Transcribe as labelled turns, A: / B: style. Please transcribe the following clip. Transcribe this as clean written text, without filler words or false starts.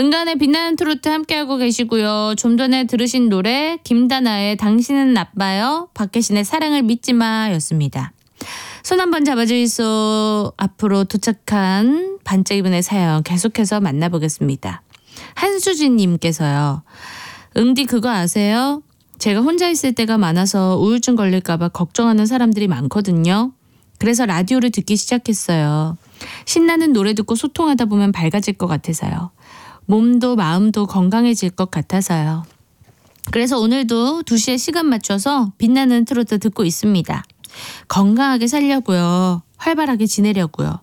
A: 은간의 빛나는 트로트 함께하고 계시고요. 좀 전에 들으신 노래 김다나의 당신은 나빠요. 박혜신의 사랑을 믿지마 였습니다. 손 한번 잡아주이소. 앞으로 도착한 반짝이 분의 사연 계속해서 만나보겠습니다. 한수진님께서요. 응디 그거 아세요? 제가 혼자 있을 때가 많아서 우울증 걸릴까봐 걱정하는 사람들이 많거든요. 그래서 라디오를 듣기 시작했어요. 신나는 노래 듣고 소통하다 보면 밝아질 것 같아서요. 몸도 마음도 건강해질 것 같아서요. 그래서 오늘도 2시에 시간 맞춰서 빛나는 트로트 듣고 있습니다. 건강하게 살려고요. 활발하게 지내려고요.